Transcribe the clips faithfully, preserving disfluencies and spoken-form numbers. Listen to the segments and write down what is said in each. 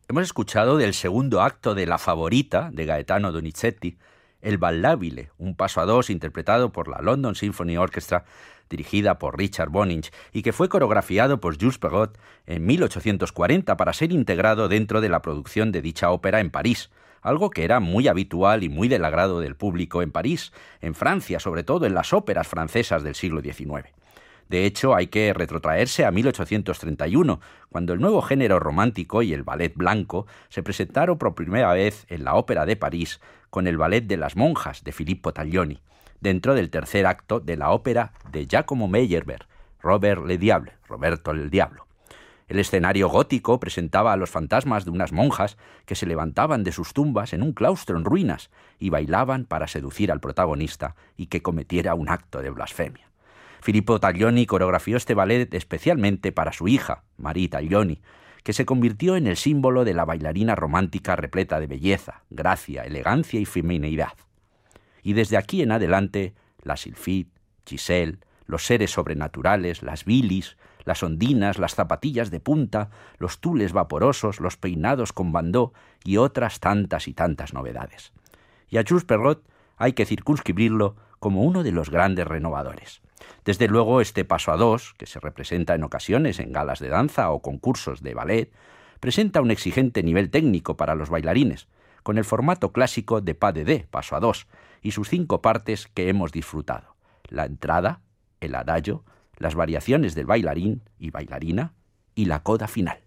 Hemos escuchado del segundo acto de La Favorita, de Gaetano Donizetti, el Ballabile, un paso a dos interpretado por la London Symphony Orchestra, dirigida por Richard Bonynge, y que fue coreografiado por Jules Perrot en mil ochocientos cuarenta para ser integrado dentro de la producción de dicha ópera en París, algo que era muy habitual y muy del agrado del público en París, en Francia, sobre todo en las óperas francesas del siglo diecinueve. De hecho, hay que retrotraerse a mil ochocientos treinta y uno, cuando el nuevo género romántico y el ballet blanco se presentaron por primera vez en la Ópera de París con el Ballet de las Monjas de Filippo Taglioni, dentro del tercer acto de la ópera de Giacomo Meyerbeer, Robert le Diable, Roberto el Diablo. El escenario gótico presentaba a los fantasmas de unas monjas que se levantaban de sus tumbas en un claustro en ruinas y bailaban para seducir al protagonista y que cometiera un acto de blasfemia. Filippo Taglioni coreografió este ballet especialmente para su hija, Marie Taglioni, que se convirtió en el símbolo de la bailarina romántica repleta de belleza, gracia, elegancia y femineidad. Y desde aquí en adelante, la Sylphide, Giselle, los seres sobrenaturales, las bilis, las ondinas, las zapatillas de punta, los tules vaporosos, los peinados con bandó y otras tantas y tantas novedades. Y a Jules Perrot hay que circunscribirlo como uno de los grandes renovadores. Desde luego, este paso a dos, que se representa en ocasiones en galas de danza o concursos de ballet, presenta un exigente nivel técnico para los bailarines, con el formato clásico de pas de deux, paso a dos, y sus cinco partes que hemos disfrutado: la entrada, el adagio, las variaciones del bailarín y bailarina y la coda final.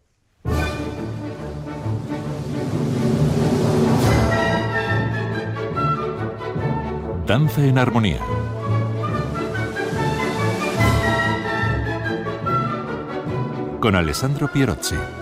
Danza en armonía. Con Alessandro Pierozzi.